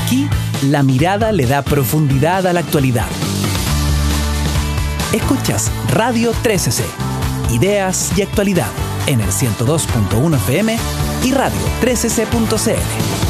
Aquí, la mirada le da profundidad a la actualidad. Escuchas Radio 13C, ideas y actualidad en el 102.1 FM y radio 13c.cl.